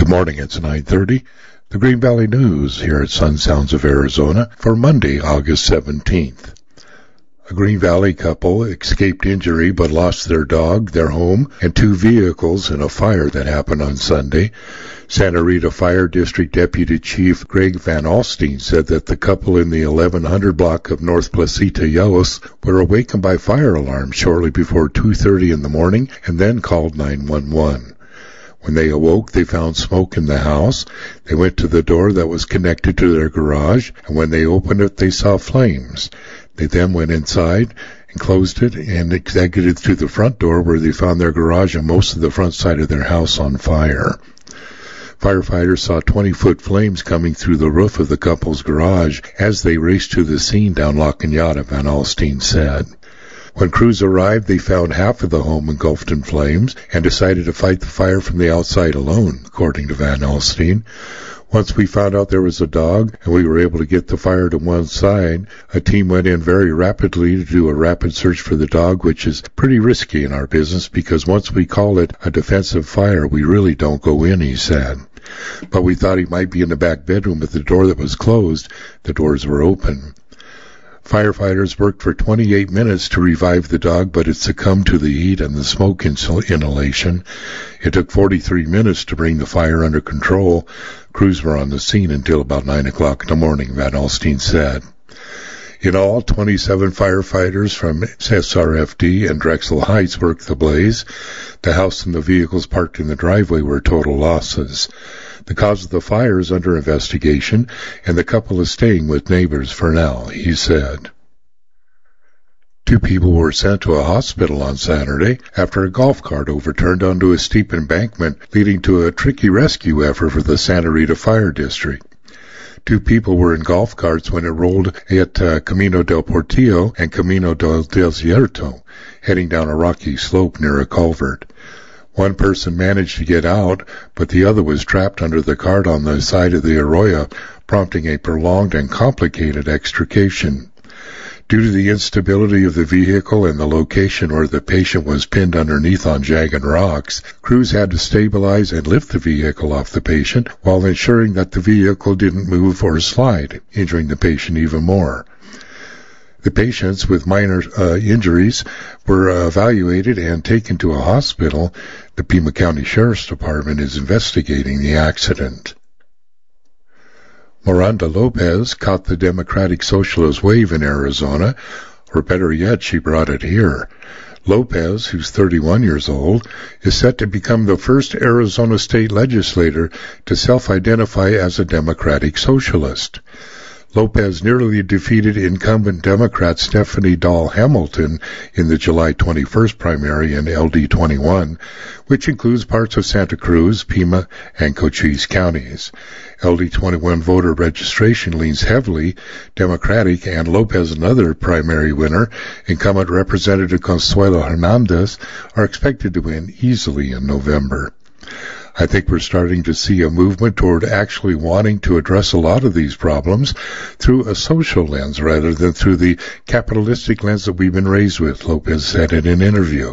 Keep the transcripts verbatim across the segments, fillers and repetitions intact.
Good morning, it's nine thirty. The Green Valley News here at Sun Sounds of Arizona for Monday, August seventeenth. A Green Valley couple escaped injury but lost their dog, their home, and two vehicles in a fire that happened on Sunday. Santa Rita Fire District Deputy Chief Greg Van Alstine said that the couple in the eleven hundred block of North Placita Yalos were awakened by fire alarms shortly before two thirty in the morning and then called nine one one. When they awoke, they found smoke in the house. They went to the door that was connected to their garage, and when they opened it, they saw flames. They then went inside and closed it and exited through the front door where they found their garage and most of the front side of their house on fire. Firefighters saw twenty-foot flames coming through the roof of the couple's garage as they raced to the scene down La Cañada, Van Alstine said. When crews arrived, they found half of the home engulfed in flames and decided to fight the fire from the outside alone, according to Van Alstine. Once we found out there was a dog and we were able to get the fire to one side, a team went in very rapidly to do a rapid search for the dog, which is pretty risky in our business because once we call it a defensive fire, we really don't go in, he said. But we thought he might be in the back bedroom with the door that was closed. The doors were open. Firefighters worked for twenty-eight minutes to revive the dog, but it succumbed to the heat and the smoke inhalation. It took forty-three minutes to bring the fire under control. Crews were on the scene until about nine o'clock in the morning, Van Alstine said. In all, twenty-seven firefighters from S R F D and Drexel Heights worked the blaze. The house and the vehicles parked in the driveway were total losses. The cause of the fire is under investigation, and the couple is staying with neighbors for now, he said. Two people were sent to a hospital on Saturday after a golf cart overturned onto a steep embankment, leading to a tricky rescue effort for the Santa Rita Fire District. Two people were in golf carts when it rolled at uh, Camino del Portillo and Camino del Desierto, heading down a rocky slope near a culvert. One person managed to get out, but the other was trapped under the cart on the side of the arroyo, prompting a prolonged and complicated extrication. Due to the instability of the vehicle and the location where the patient was pinned underneath on jagged rocks, crews had to stabilize and lift the vehicle off the patient while ensuring that the vehicle didn't move or slide, injuring the patient even more. The patients with minor uh, injuries were uh, evaluated and taken to a hospital. The Pima County Sheriff's Department is investigating the accident. Miranda Lopez caught the Democratic Socialist wave in Arizona, or better yet, she brought it here. Lopez, who's thirty-one years old, is set to become the first Arizona state legislator to self-identify as a Democratic Socialist. Lopez nearly defeated incumbent Democrat Stephanie Dahl Hamilton in the July twenty-first primary in L D twenty-one, which includes parts of Santa Cruz, Pima, and Cochise counties. L D twenty-one voter registration leans heavily Democratic, and Lopez, another primary winner, incumbent Representative Consuelo Hernandez, are expected to win easily in November. I think we're starting to see a movement toward actually wanting to address a lot of these problems through a social lens rather than through the capitalistic lens that we've been raised with, Lopez said in an interview.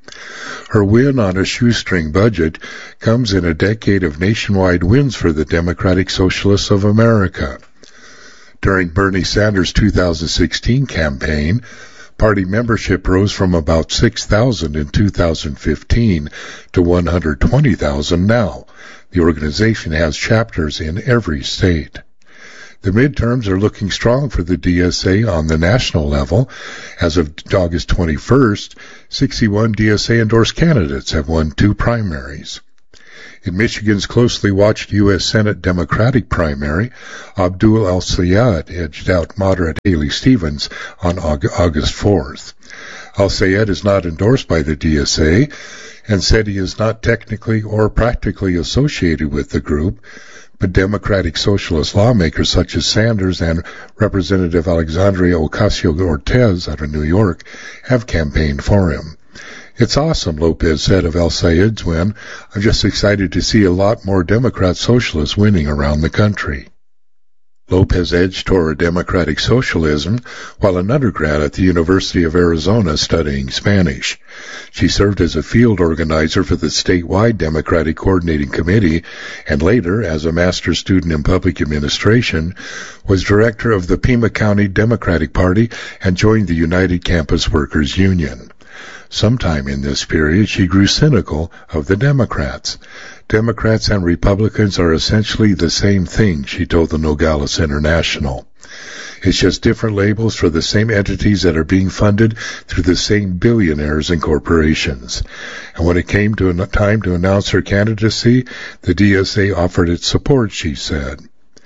Her win on a shoestring budget comes in a decade of nationwide wins for the Democratic Socialists of America. During Bernie Sanders' two thousand sixteen campaign, party membership rose from about six thousand in two thousand fifteen to one hundred twenty thousand now. The organization has chapters in every state. The midterms are looking strong for the D S A on the national level. As of August twenty-first, sixty-one D S A-endorsed candidates have won two primaries. In Michigan's closely watched U S Senate Democratic primary, Abdul Al-Sayed edged out moderate Haley Stevens on August fourth. Al-Sayed is not endorsed by the D S A and said he is not technically or practically associated with the group, but Democratic Socialist lawmakers such as Sanders and Representative Alexandria Ocasio-Cortez out of New York have campaigned for him. It's awesome, Lopez said of Al-Sayed's win. I'm just excited to see a lot more Democrat socialists winning around the country. Lopez edged toward democratic socialism while an undergrad at the University of Arizona studying Spanish. She served as a field organizer for the statewide Democratic Coordinating Committee and later, as a master's student in public administration, was director of the Pima County Democratic Party and joined the United Campus Workers Union. Sometime in this period, she grew cynical of the Democrats. Democrats and Republicans are essentially the same thing, she told the Nogales International. It's just different labels for the same entities that are being funded through the same billionaires and corporations. And when it came to a time to announce her candidacy, the D S A offered its support, she said.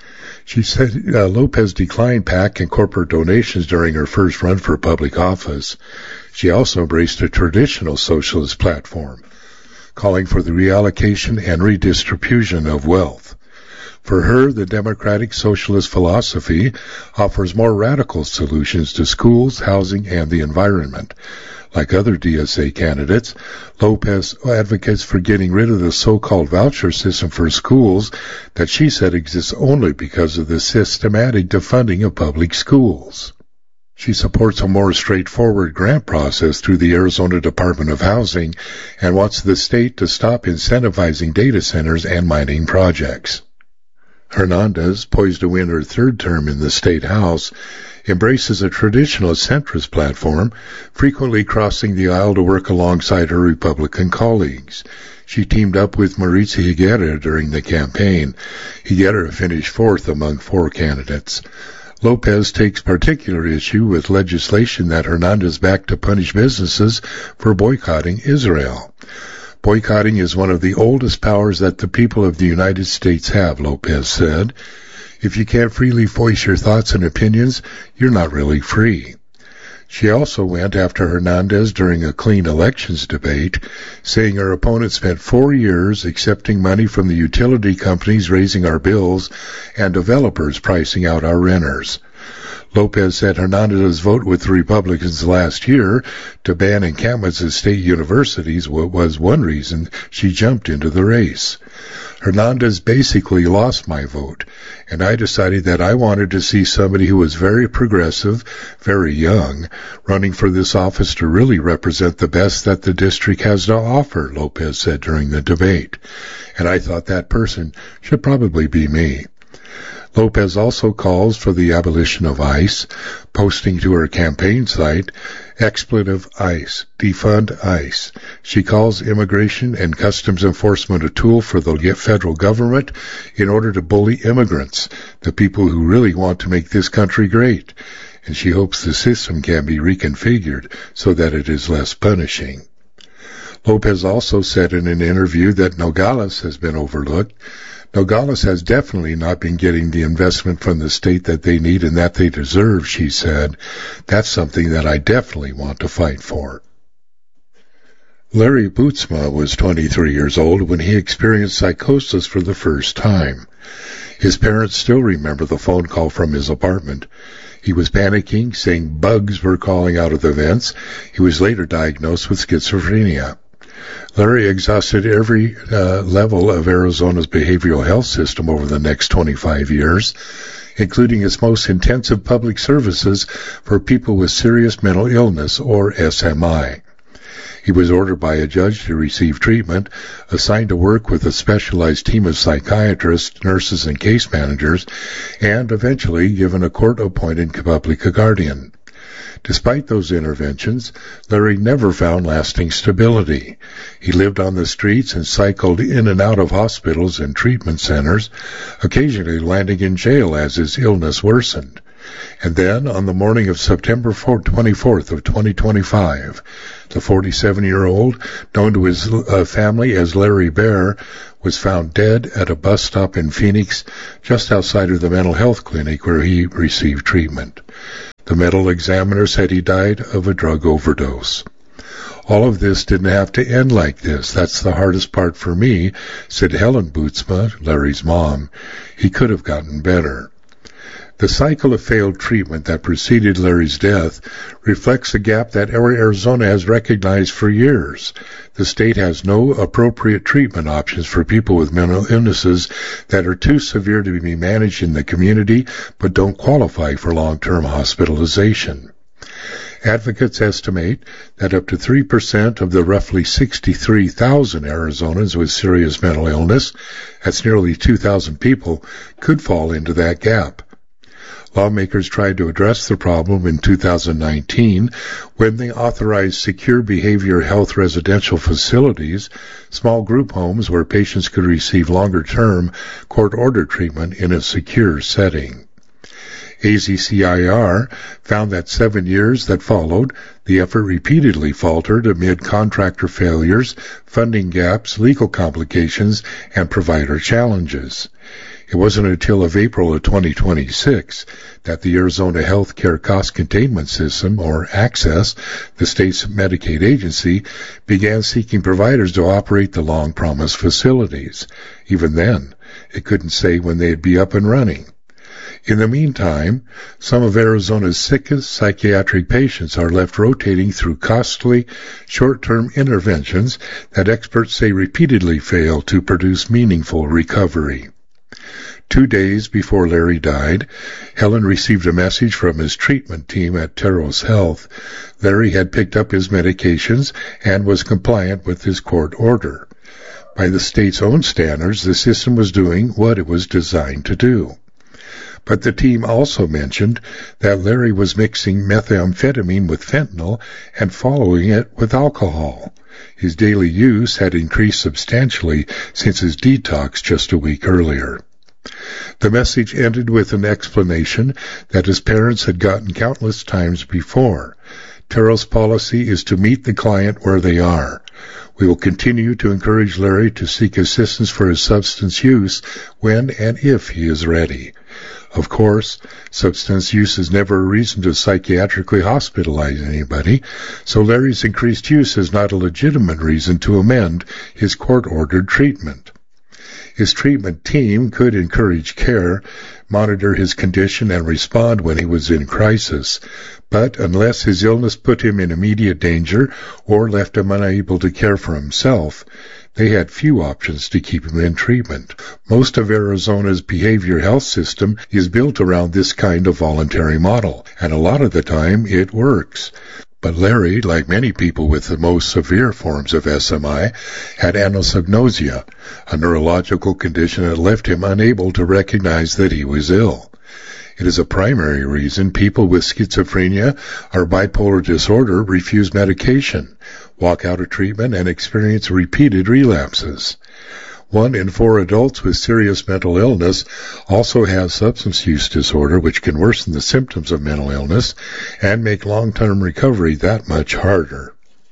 She said uh, Lopez declined PAC and corporate donations during her first run for public office. She also embraced a traditional socialist platform, calling for the reallocation and redistribution of wealth. For her, the democratic socialist philosophy offers more radical solutions to schools, housing, and the environment. Like other D S A candidates, Lopez advocates for getting rid of the so-called voucher system for schools that she said exists only because of the systematic defunding of public schools. She supports a more straightforward grant process through the Arizona Department of Housing and wants the state to stop incentivizing data centers and mining projects. Hernandez, poised to win her third term in the state house, embraces a traditional centrist platform, frequently crossing the aisle to work alongside her Republican colleagues. She teamed up with Maritza Higuera during the campaign. Higuera finished fourth among four candidates. Lopez takes particular issue with legislation that Hernandez backed to punish businesses for boycotting Israel. Boycotting is one of the oldest powers that the people of the United States have, Lopez said. If you can't freely voice your thoughts and opinions, you're not really free. She also went after Hernandez during a clean elections debate, saying her opponent spent four years accepting money from the utility companies raising our bills and developers pricing out our renters. Lopez said Hernandez's vote with the Republicans last year to ban encampments at state universities was one reason she jumped into the race. Hernandez basically lost my vote, and I decided that I wanted to see somebody who was very progressive, very young, running for this office to really represent the best that the district has to offer, Lopez said during the debate. And I thought that person should probably be me. Lopez also calls for the abolition of ICE, posting to her campaign site, expletive ICE, defund ICE. She calls immigration and customs enforcement a tool for the federal government in order to bully immigrants, the people who really want to make this country great. And she hopes the system can be reconfigured so that it is less punishing. Lopez also said in an interview that Nogales has been overlooked. Nogales has definitely not been getting the investment from the state that they need and that they deserve, she said. That's something that I definitely want to fight for. Larry Bootsma was twenty-three years old when he experienced psychosis for the first time. His parents still remember the phone call from his apartment. He was panicking, saying bugs were calling out of the vents. He was later diagnosed with schizophrenia. Larry exhausted every uh, level of Arizona's behavioral health system over the next twenty-five years, including its most intensive public services for people with serious mental illness, or S M I. He was ordered by a judge to receive treatment, assigned to work with a specialized team of psychiatrists, nurses, and case managers, and eventually given a court-appointed public guardian. Despite those interventions, Larry never found lasting stability. He lived on the streets and cycled in and out of hospitals and treatment centers, occasionally landing in jail as his illness worsened. And then, on the morning of September twenty-fourth of twenty twenty-five, the forty-seven-year-old, known to his uh, family as Larry Bear, was found dead at a bus stop in Phoenix, just outside of the mental health clinic where he received treatment. The medical examiner said he died of a drug overdose. All of this didn't have to end like this. That's the hardest part for me, said Helen Bootsma, Larry's mom. He could have gotten better. The cycle of failed treatment that preceded Larry's death reflects a gap that Arizona has recognized for years. The state has no appropriate treatment options for people with mental illnesses that are too severe to be managed in the community but don't qualify for long-term hospitalization. Advocates estimate that up to three percent of the roughly sixty-three thousand Arizonans with serious mental illness, that's nearly two thousand people, could fall into that gap. Lawmakers tried to address the problem in two thousand nineteen when they authorized secure behavioral health residential facilities, small group homes where patients could receive longer-term court-ordered treatment in a secure setting. A Z C I R found that seven years that followed, the effort repeatedly faltered amid contractor failures, funding gaps, legal complications, and provider challenges. It wasn't until of April of twenty twenty-six that the Arizona Healthcare Cost Containment System, or ACCESS, the state's Medicaid agency, began seeking providers to operate the long-promised facilities. Even then, it couldn't say when they'd be up and running. In the meantime, some of Arizona's sickest psychiatric patients are left rotating through costly, short-term interventions that experts say repeatedly fail to produce meaningful recovery. Two days before Larry died, Helen received a message from his treatment team at Teros Health. Larry had picked up his medications and was compliant with his court order. By the state's own standards, the system was doing what it was designed to do. But the team also mentioned that Larry was mixing methamphetamine with fentanyl and following it with alcohol. His daily use had increased substantially since his detox just a week earlier. The message ended with an explanation that his parents had gotten countless times before. Teros' policy is to meet the client where they are. We will continue to encourage Larry to seek assistance for his substance use when and if he is ready. Of course, substance use is never a reason to psychiatrically hospitalize anybody, so Larry's increased use is not a legitimate reason to amend his court-ordered treatment. His treatment team could encourage care, monitor his condition, and respond when he was in crisis. But unless his illness put him in immediate danger or left him unable to care for himself, they had few options to keep him in treatment. Most of Arizona's behavioral health system is built around this kind of voluntary model, and a lot of the time it works. But Larry, like many people with the most severe forms of S M I, had anosognosia, a neurological condition that left him unable to recognize that he was ill. It is a primary reason people with schizophrenia or bipolar disorder refuse medication, walk out of treatment, and experience repeated relapses. One in four adults with serious mental illness also has substance use disorder, which can worsen the symptoms of mental illness and make long-term recovery that much harder.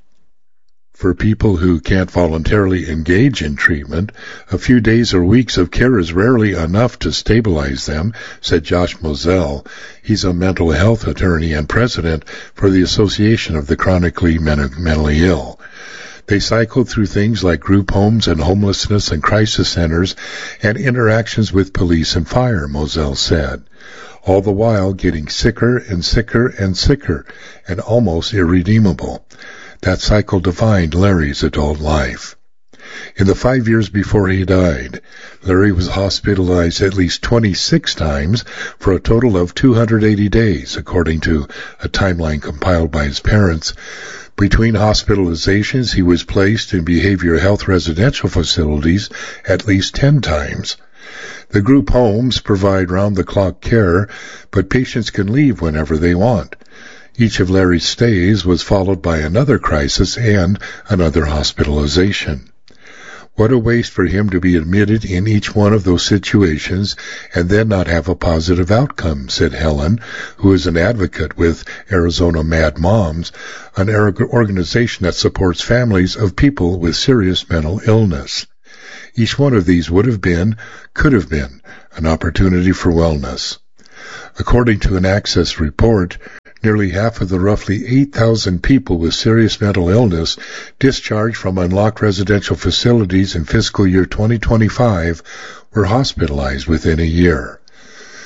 For people who can't voluntarily engage in treatment, a few days or weeks of care is rarely enough to stabilize them, said Josh Moselle. He's a mental health attorney and president for the Association of the Chronically Mentally Ill. They cycle through things like group homes and homelessness and crisis centers and interactions with police and fire, Moselle said, all the while getting sicker and sicker and sicker and almost irredeemable. That cycle defined Larry's adult life. In the five years before he died, Larry was hospitalized at least twenty-six times for a total of two hundred eighty days, according to a timeline compiled by his parents. Between hospitalizations, he was placed in behavioral health residential facilities at least ten times. The group homes provide round-the-clock care, but patients can leave whenever they want. Each of Larry's stays was followed by another crisis and another hospitalization. What a waste for him to be admitted in each one of those situations and then not have a positive outcome, said Helen, who is an advocate with Arizona Mad Moms, an organization that supports families of people with serious mental illness. Each one of these would have been, could have been, an opportunity for wellness. According to an ACCESS report, nearly half of the roughly eight thousand people with serious mental illness discharged from unlocked residential facilities in fiscal year twenty twenty-five were hospitalized within a year.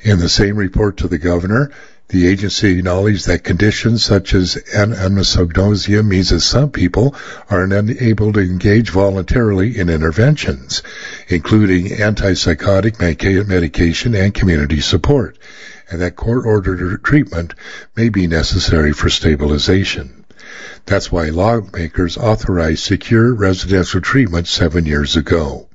In the same report to the governor, the agency acknowledged that conditions such as anosognosia means that some people are unable to engage voluntarily in interventions, including antipsychotic medication and community support, and that court-ordered treatment may be necessary for stabilization. That's why lawmakers authorized secure residential treatment seven years ago.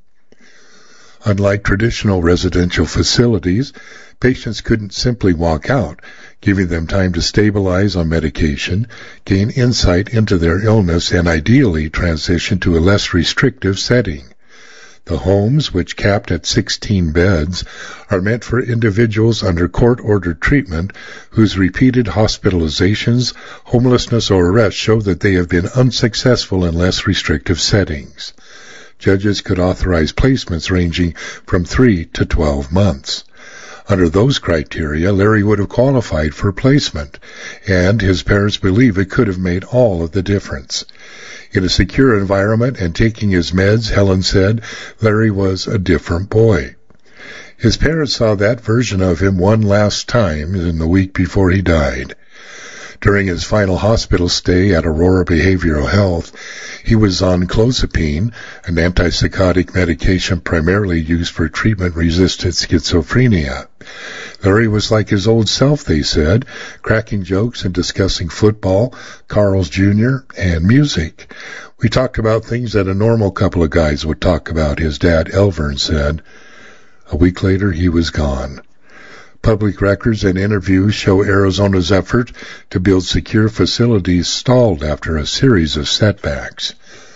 Unlike traditional residential facilities, patients couldn't simply walk out, giving them time to stabilize on medication, gain insight into their illness, and ideally transition to a less restrictive setting. The homes, which capped at sixteen beds, are meant for individuals under court-ordered treatment whose repeated hospitalizations, homelessness, or arrest show that they have been unsuccessful in less restrictive settings. Judges could authorize placements ranging from three to twelve months. Under those criteria, Larry would have qualified for placement, and his parents believe it could have made all of the difference. In a secure environment and taking his meds, Helen said, Larry was a different boy. His parents saw that version of him one last time in the week before he died. During his final hospital stay at Aurora Behavioral Health, he was on clozapine, an antipsychotic medication primarily used for treatment-resistant schizophrenia. Larry was like his old self, they said, cracking jokes and discussing football, Carl's Junior, and music. We talked about things that a normal couple of guys would talk about, his dad, Elvern, said. A week later, he was gone. Public records and interviews show Arizona's effort to build secure facilities stalled after a series of setbacks.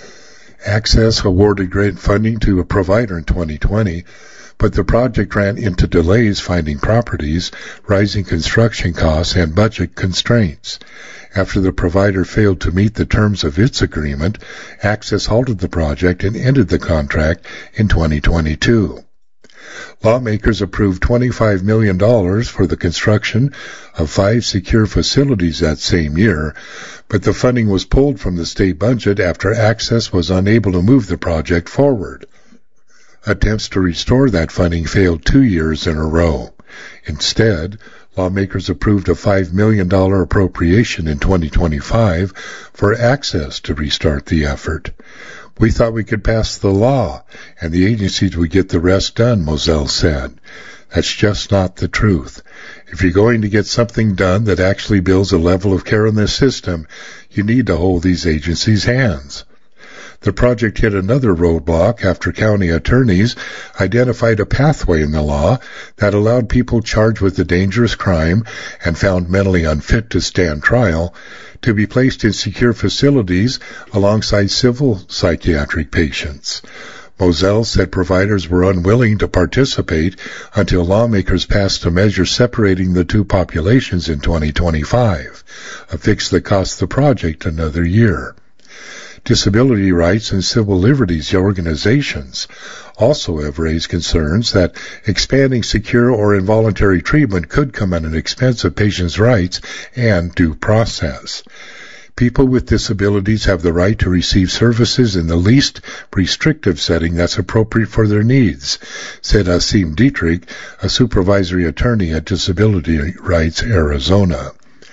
Access awarded grant funding to a provider in twenty twenty, but the project ran into delays finding properties, rising construction costs, and budget constraints. After the provider failed to meet the terms of its agreement, Access halted the project and ended the contract in twenty twenty-two. Lawmakers approved twenty-five million dollars for the construction of five secure facilities that same year, but the funding was pulled from the state budget after Access was unable to move the project forward. Attempts to restore that funding failed two years in a row. Instead, lawmakers approved a five million dollars appropriation in twenty twenty-five for Access to restart the effort. We thought we could pass the law, and the agencies would get the rest done, Moselle said. That's just not the truth. If you're going to get something done that actually builds a level of care in this system, you need to hold these agencies' hands. The project hit another roadblock after county attorneys identified a pathway in the law that allowed people charged with a dangerous crime and found mentally unfit to stand trial to be placed in secure facilities alongside civil psychiatric patients. Moselle said providers were unwilling to participate until lawmakers passed a measure separating the two populations in twenty twenty-five, a fix that cost the project another year. Disability rights and civil liberties organizations also have raised concerns that expanding secure or involuntary treatment could come at an expense of patients' rights and due process. People with disabilities have the right to receive services in the least restrictive setting that's appropriate for their needs, said Asim Dietrich, a supervisory attorney at Disability Rights Arizona.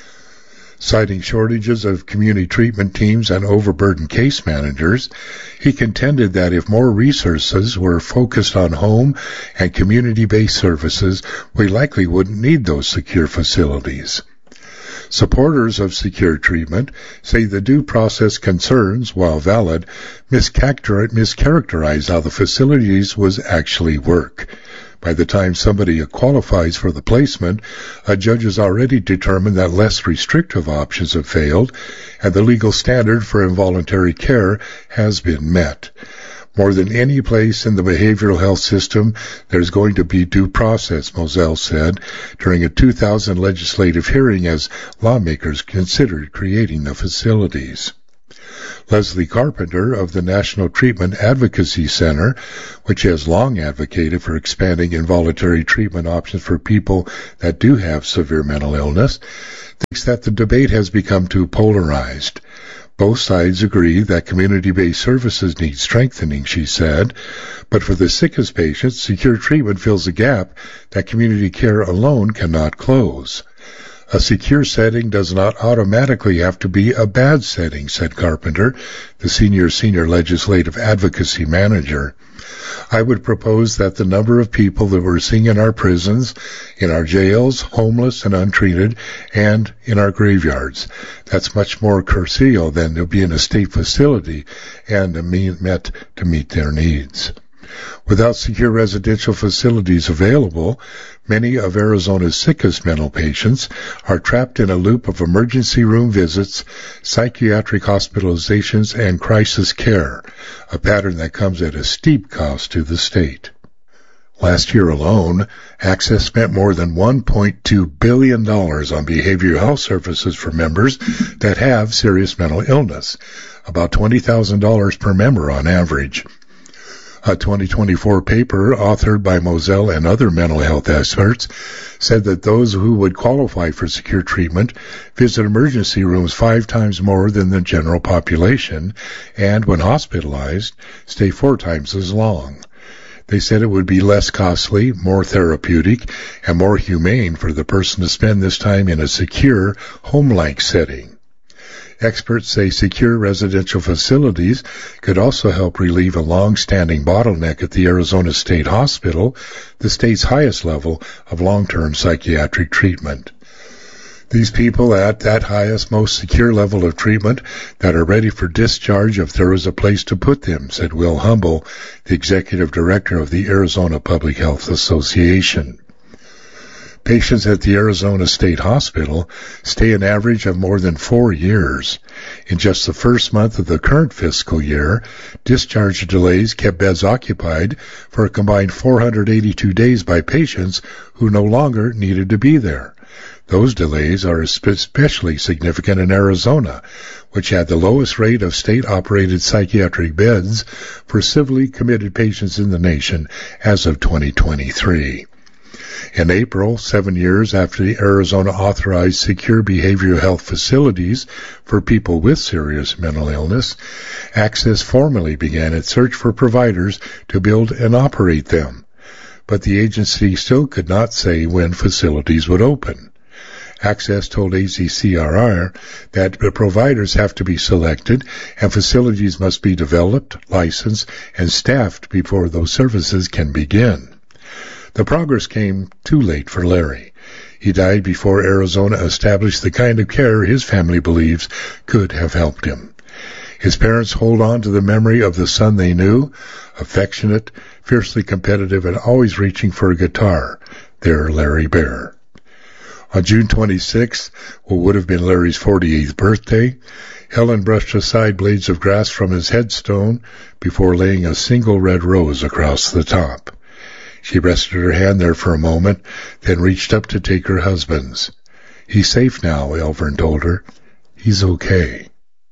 Citing shortages of community treatment teams and overburdened case managers, he contended that if more resources were focused on home and community-based services, we likely wouldn't need those secure facilities. Supporters of secure treatment say the due process concerns, while valid, mischaracterize how the facilities would actually work. By the time somebody qualifies for the placement, a judge has already determined that less restrictive options have failed, and the legal standard for involuntary care has been met. More than any place in the behavioral health system, there's going to be due process, Moselle said, during a two thousand legislative hearing as lawmakers considered creating the facilities. Leslie Carpenter of the National Treatment Advocacy Center, which has long advocated for expanding involuntary treatment options for people that do have severe mental illness, thinks that the debate has become too polarized. Both sides agree that community-based services need strengthening, she said, but for the sickest patients, secure treatment fills a gap that community care alone cannot close. A secure setting does not automatically have to be a bad setting, said Carpenter, the senior senior legislative advocacy manager. I would propose that the number of people that we're seeing in our prisons, in our jails, homeless and untreated, and in our graveyards, that's much more crucial than to be in a state facility and met to meet their needs. Without secure residential facilities available, many of Arizona's sickest mental patients are trapped in a loop of emergency room visits, psychiatric hospitalizations, and crisis care, a pattern that comes at a steep cost to the state. Last year alone, Access spent more than one point two billion dollars on behavioral health services for members that have serious mental illness, about twenty thousand dollars per member on average. A twenty twenty-four paper authored by Moselle and other mental health experts said that those who would qualify for secure treatment visit emergency rooms five times more than the general population and, when hospitalized, stay four times as long. They said it would be less costly, more therapeutic, and more humane for the person to spend this time in a secure, home-like setting. Experts say secure residential facilities could also help relieve a long-standing bottleneck at the Arizona State Hospital, the state's highest level of long-term psychiatric treatment. These people at that highest, most secure level of treatment that are ready for discharge if there is a place to put them, said Will Humble, the executive director of the Arizona Public Health Association. Patients at the Arizona State Hospital stay an average of more than four years. In just the first month of the current fiscal year, discharge delays kept beds occupied for a combined four hundred eighty-two days by patients who no longer needed to be there. Those delays are especially significant in Arizona, which had the lowest rate of state-operated psychiatric beds for civilly committed patients in the nation as of twenty twenty-three. In April, seven years after the Arizona authorized secure behavioral health facilities for people with serious mental illness, Access formally began its search for providers to build and operate them. But the agency still could not say when facilities would open. Access told A Z C R R that the providers have to be selected and facilities must be developed, licensed, and staffed before those services can begin. The progress came too late for Larry. He died before Arizona established the kind of care his family believes could have helped him. His parents hold on to the memory of the son they knew, affectionate, fiercely competitive, and always reaching for a guitar, their Larry Bear. On June twenty-sixth, what would have been Larry's forty-eighth birthday, Helen brushed aside blades of grass from his headstone before laying a single red rose across the top. She rested her hand there for a moment, then reached up to take her husband's. He's safe now, Elvern told her. He's okay.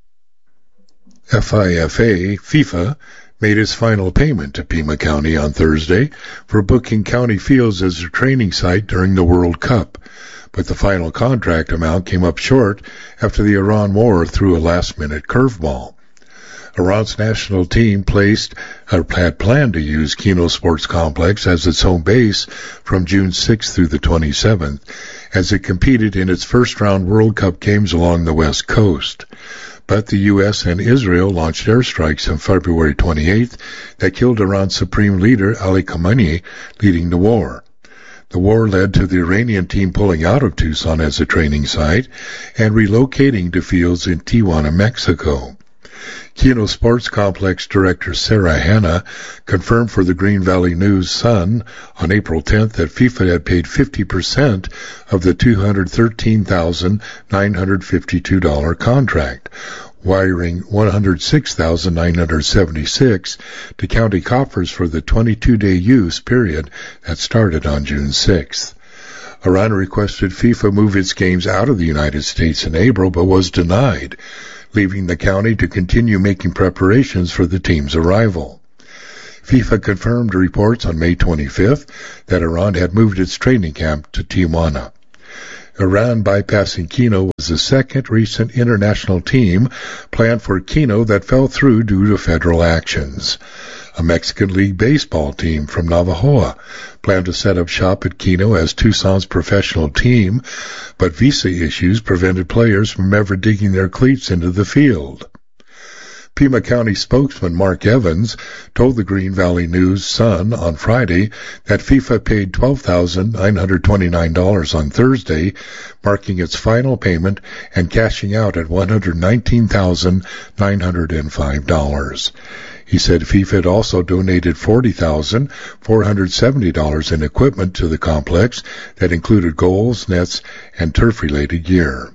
FIFA, FIFA, made its final payment to Pima County on Thursday for booking County Fields as a training site during the World Cup, but the final contract amount came up short after the Iran war threw a last-minute curveball. Iran's national team placed or had planned to use Kino Sports Complex as its home base from June sixth through the twenty-seventh as it competed in its first-round World Cup games along the West Coast. But the U S and Israel launched airstrikes on February twenty-eighth that killed Iran's supreme leader Ali Khamenei, leading the war. The war led to the Iranian team pulling out of Tucson as a training site and relocating to fields in Tijuana, Mexico. Kino Sports Complex director Sarah Hanna confirmed for the Green Valley News-Sun on April tenth that FIFA had paid fifty percent of the two hundred thirteen thousand nine hundred fifty-two dollars contract, wiring one hundred six thousand nine hundred seventy-six dollars to county coffers for the twenty-two day use period that started on June sixth. Iran requested FIFA move its games out of the United States in April, but was denied, leaving the county to continue making preparations for the team's arrival. FIFA confirmed reports on May twenty-fifth that Iran had moved its training camp to Tijuana. Iran bypassing Keno was the second recent international team planned for Keno that fell through due to federal actions. A Mexican League baseball team from Navajoa planned to set up shop at Keno as Tucson's professional team, but visa issues prevented players from ever digging their cleats into the field. Pima County spokesman Mark Evans told the Green Valley News-Sun on Friday that FIFA paid twelve thousand nine hundred twenty-nine dollars on Thursday, marking its final payment and cashing out at one hundred nineteen thousand nine hundred five dollars. He said FIFA had also donated forty thousand four hundred seventy dollars in equipment to the complex that included goals, nets, and turf-related gear.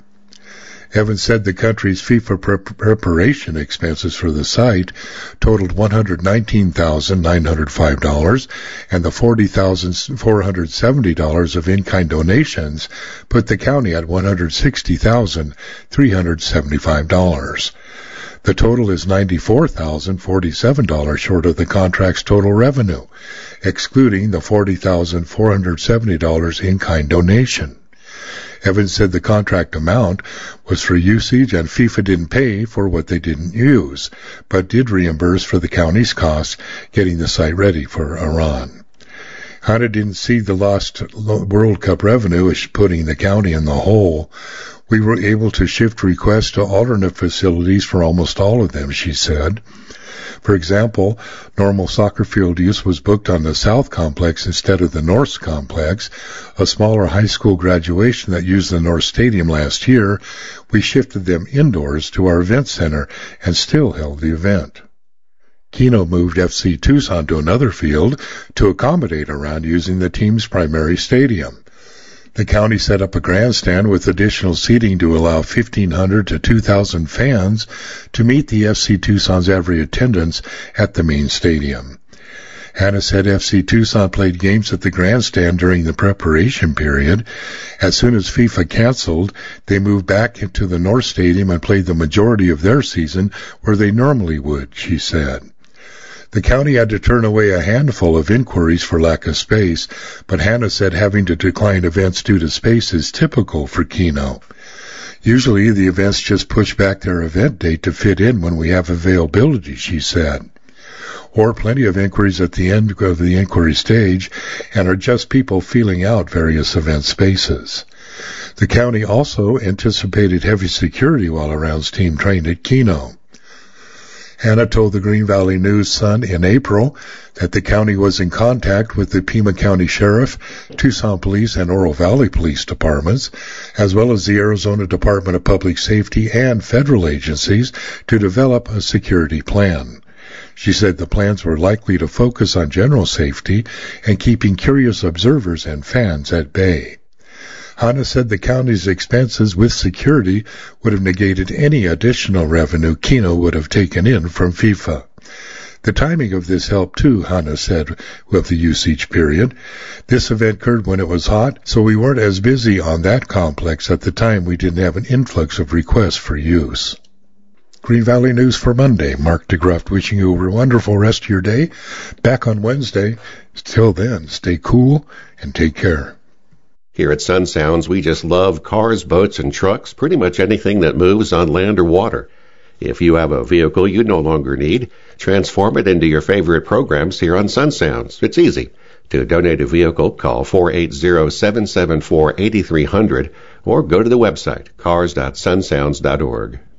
Evans said the country's FIFA pre- preparation expenses for the site totaled one hundred nineteen thousand nine hundred five dollars, and the forty thousand four hundred seventy dollars of in-kind donations put the county at one hundred sixty thousand three hundred seventy-five dollars. The total is ninety-four thousand forty-seven dollars short of the contract's total revenue, excluding the forty thousand four hundred seventy dollars in-kind donation. Evans said the contract amount was for usage and FIFA didn't pay for what they didn't use, but did reimburse for the county's costs getting the site ready for Iran. Hanna didn't see the lost World Cup revenue as putting the county in the hole. We were able to shift requests to alternate facilities for almost all of them, she said. For example, normal soccer field use was booked on the South Complex instead of the North Complex. A smaller high school graduation that used the North Stadium last year, we shifted them indoors to our event center and still held the event. Keno moved F C Tucson to another field to accommodate Iran using the team's primary stadium. The county set up a grandstand with additional seating to allow fifteen hundred to two thousand fans to meet the F C Tucson's average attendance at the main stadium. Hanna said F C Tucson played games at the grandstand during the preparation period. As soon as FIFA canceled, they moved back into the North Stadium and played the majority of their season where they normally would, she said. The county had to turn away a handful of inquiries for lack of space, but Hanna said having to decline events due to space is typical for Keno. Usually the events just push back their event date to fit in when we have availability, she said. Or plenty of inquiries at the end of the inquiry stage and are just people feeling out various event spaces. The county also anticipated heavy security while Iran's team trained at Keno. Hanna told the Green Valley News-Sun in April that the county was in contact with the Pima County Sheriff, Tucson Police, and Oro Valley Police Departments, as well as the Arizona Department of Public Safety and federal agencies to develop a security plan. She said the plans were likely to focus on general safety and keeping curious observers and fans at bay. Hanna said the county's expenses with security would have negated any additional revenue Keno would have taken in from FIFA. The timing of this helped too, Hanna said, with the usage period. This event occurred when it was hot, so we weren't as busy on that complex at the time we didn't have an influx of requests for use. Green Valley News for Monday. Mark DeGruft wishing you a wonderful rest of your day. Back on Wednesday. Till then, stay cool and take care. Here at Sun Sounds, we just love cars, boats, and trucks, pretty much anything that moves on land or water. If you have a vehicle you no longer need, transform it into your favorite programs here on Sun Sounds. It's easy. To donate a vehicle, call four eight zero, seven seven four, eight three zero zero or go to the website cars dot sun sounds dot org.